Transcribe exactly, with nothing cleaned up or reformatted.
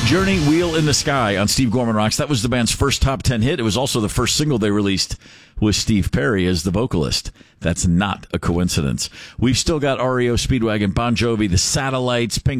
Journey, Wheel in the Sky on Steve Gorman Rocks. That was the band's first top ten hit. It was also the first single they released with Steve Perry as the vocalist. That's not a coincidence. We've still got R E O Speedwagon, Bon Jovi, The Satellites, Pink